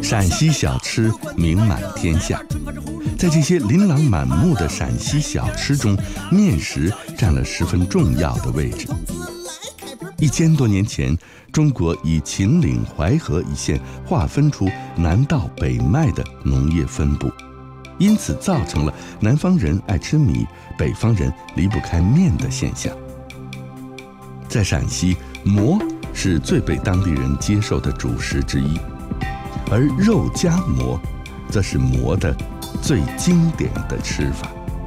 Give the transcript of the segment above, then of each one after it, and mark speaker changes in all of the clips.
Speaker 1: 陕西小吃名满天下，在这些琳琅满目的陕西小吃中，面食占了十分重要的位置。1000多年前，中国以秦岭淮河一线划分出南到北麦的农业分布，因此造成了南方人爱吃米，北方人离不开面的现象。在陕西，馍是最被当地人接受的主食之一，而肉夹馍则是馍的最经典的吃法。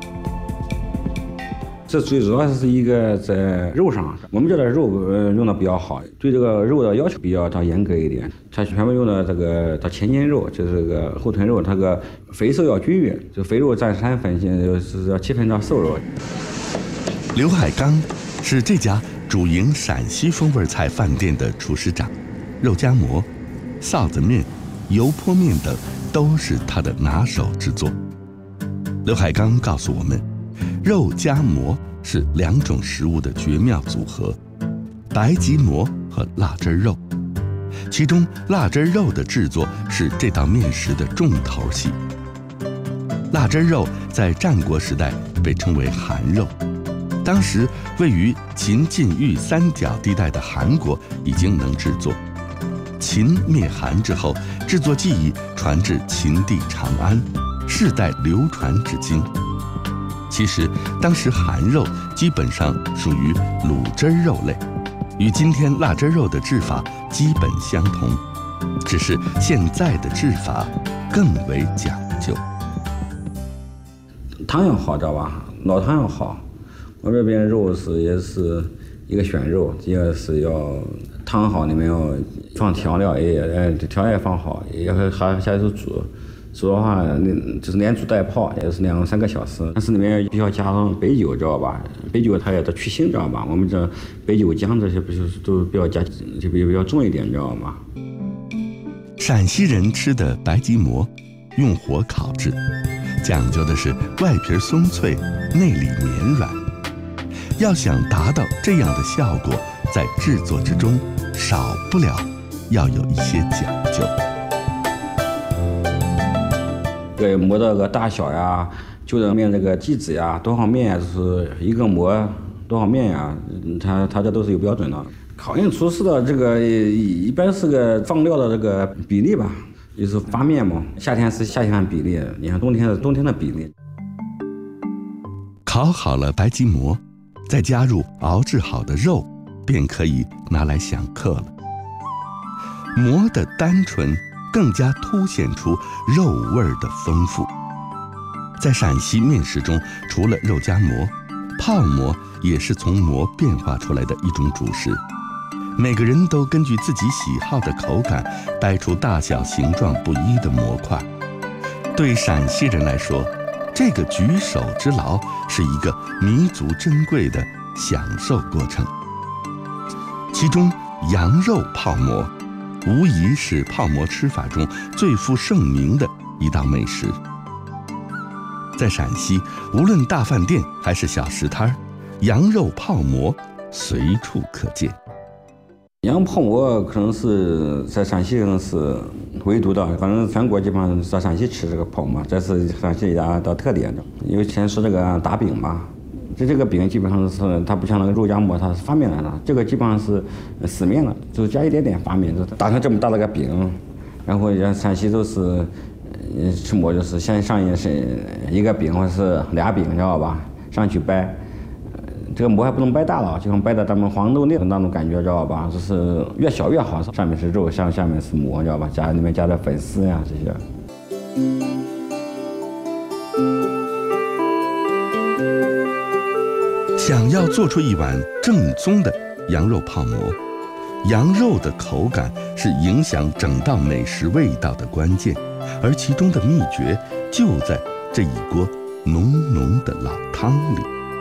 Speaker 2: 这最主要是一个在肉上，我们这的肉用的比较好，对这个肉的要求比较严格一点。它全部用的这个前筋肉，就是这个后臀肉，它个肥瘦要均匀，就肥肉占3分，就是要7分到瘦肉。
Speaker 1: 刘海刚是这家主营陕西风味菜饭店的厨师长，肉夹馍、臊子面、油泼面等都是他的拿手之作。刘海刚告诉我们，肉夹馍是2种食物的绝妙组合，白吉馍和辣汁肉。其中辣汁肉的制作是这道面食的重头戏。辣汁肉在战国时代被称为韩肉，当时位于秦晋豫3角地带的韩国已经能制作。秦灭韩之后，制作技艺传至秦地长安，世代流传至今。其实当时韩肉基本上属于卤汁肉类，与今天辣汁肉的制法基本相同，只是现在的制法更为讲究。
Speaker 2: 汤要好，知道吧？老汤要好。我这边肉也是一个选肉，一个是要汤好，里面要放调料，调料也放好，还下去煮。煮的话，就是连煮带泡，也是2、3个小时。但是里面必须要加上白酒，知道吧？白酒它也得去腥，知道吧？我们这白酒姜这些不是都比较加，就比较重一点，知道吗？
Speaker 1: 陕西人吃的白吉馍，用火烤制，讲究的是外皮松脆，内里绵软。要想达到这样的效果，在制作之中少不了要有一些讲究。
Speaker 2: 对馍的个大小呀，就这面这个剂子呀，多少面就是一个馍多少面呀，它这都是有标准的。考验厨师的这个一般是个放料的这个比例吧，就是发面嘛，夏天是夏天比例，你看冬天是冬天的比例。
Speaker 1: 烤好了白吉馍，再加入熬制好的肉，便可以拿来享客了。馍的单纯更加凸显出肉味的丰富。在陕西面食中，除了肉夹馍，泡馍也是从馍变化出来的一种主食。每个人都根据自己喜好的口感，掰出大小形状不一的馍块。对陕西人来说，这个举手之劳是一个弥足珍贵的享受过程。其中羊肉泡馍无疑是泡馍吃法中最负盛名的一道美食。在陕西，无论大饭店还是小食摊，羊肉泡馍随处可见。
Speaker 2: 羊泡馍可能是在陕西可能是唯独的，反正全国基本上在陕西吃这个泡馍，这是陕西一家的特点的。因为先说这个打饼嘛，这个饼基本上是它不像那个肉夹馍，它是发面来的，这个基本上是死面的，就加一点点发面，就打成这么大的个饼。然后陕西都是吃馍就是先上一个饼或者是2饼，知道吧？上去掰。这个馍还不能掰大了，就像掰的咱们黄豆粒的那种感觉，知道吧？就是越小越好，上面是肉，下面是馍，知道吧？里面加点粉丝呀这些。
Speaker 1: 想要做出一碗正宗的羊肉泡馍，羊肉的口感是影响整道美食味道的关键，而其中的秘诀就在这一锅浓浓的老汤里。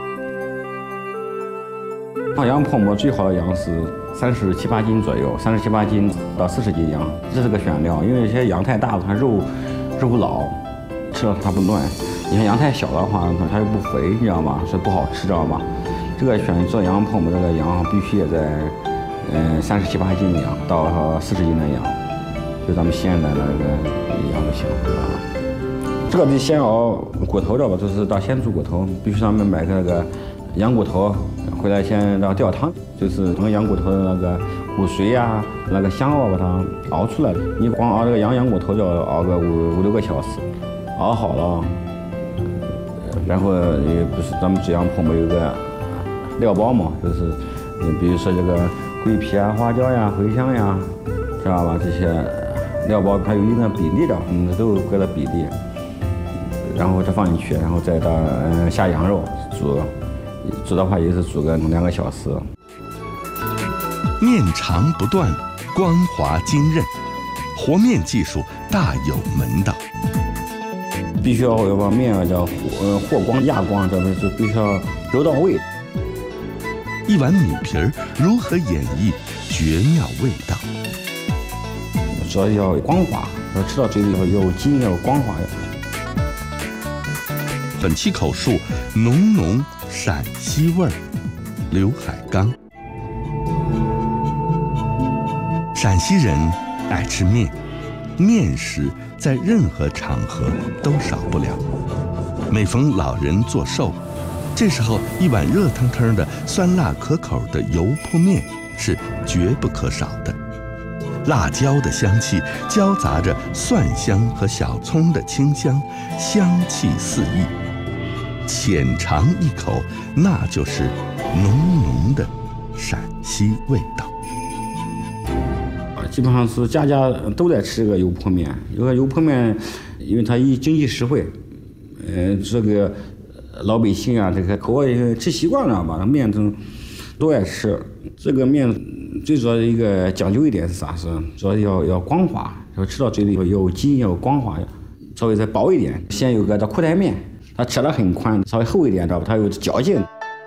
Speaker 2: 放羊泡馍最好的羊是37、8斤左右，37、8斤到40斤羊，这是个选料。因为有些羊太大了，它肉老，吃了它不嫩；你看羊太小的话，它又不肥，你知道吗？所以不好吃，知道吗？这个做羊泡馍，这个羊必须也在37、8斤羊到40斤的羊。 就咱们现在那个一样不行啊。这个得先熬骨头，知道吧？就是到先煮骨头，必须咱们买个那个羊骨头回来，先让吊汤，就是从羊骨头的那个骨髓呀、那个香把它熬出来。你光熬这个羊骨头就要熬个五六个小时，熬好了，然后不是咱们这样碰不有个料包嘛，就是比如说这个桂皮啊、花椒呀、茴香呀，知道吧？这些料包它有一定比例的，都有各的比例。然后再放进去，然后再到下羊肉煮的话也是煮个2个小时。
Speaker 1: 面长不断，光滑晶韧，和面技术大有门道。
Speaker 2: 必须要把面叫和光压光，这是必须要揉到位。
Speaker 1: 一碗米皮儿如何演绎绝妙味道？
Speaker 2: 主要要光滑，要吃到嘴里头有筋，要光滑。
Speaker 1: 本期口述浓浓陕西味儿，刘海刚。陕西人爱吃面，面食在任何场合都少不了。每逢老人做寿，这时候一碗热腾腾的酸辣可口的油泼面是绝不可少的。辣椒的香气交杂着蒜香和小葱的清香，香气四溢。浅尝一口，那就是浓浓的陕西味道。
Speaker 2: 基本上是家家都在吃这个油泼面。这个油泼面，因为它经济实惠，这个老百姓啊，这个口味吃习惯了吧，面都爱吃。这个面最主要的一个讲究一点是啥？是主要要光滑，要吃到嘴里有筋，要光滑，稍微再薄一点。先有个叫裤带面。它切得很宽，稍微厚一点，知道吧？它有嚼劲。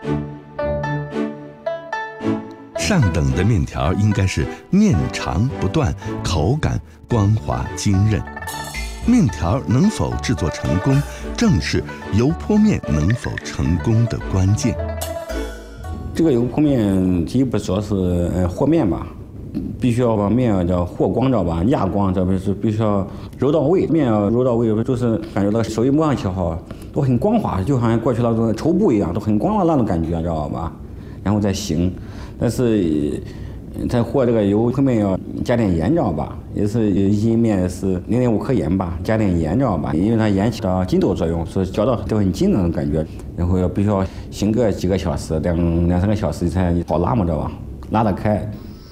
Speaker 1: 上等的面条应该是面长不断，口感光滑晶韧。面条能否制作成功，正是油泼面能否成功的关键。
Speaker 2: 这个油泼面第一步主要是和面吧，必须要把面叫和光，知道吧？压光，这不是必须要揉到位，面要揉到位，就是感觉到手一摸上去好。都很光滑，就好像过去那种绸布一样，都很光滑那种感觉，知道吧？然后再醒，但是在和这个油泼面要加点盐，知道吧？也是一面是0.5克盐吧，加点盐，知道吧？因为它盐起到筋斗作用，所以嚼到都很筋那种感觉。然后必须要醒个几个小时，2-3个小时才好拉嘛，知道吧？拉得开。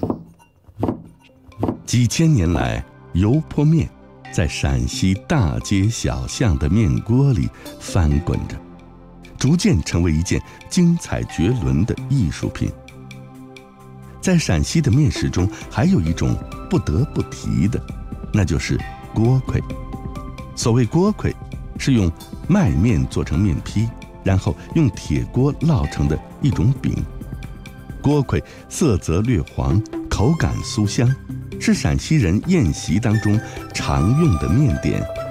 Speaker 1: 几千年来，油泼面在陕西大街小巷的面锅里翻滚着，逐渐成为一件精彩绝伦的艺术品。在陕西的面食中，还有一种不得不提的，那就是锅盔。所谓锅盔，是用麦面做成面坯，然后用铁锅烙成的一种饼。锅盔色泽略黄，口感酥香，是陕西人宴席当中常用的面点，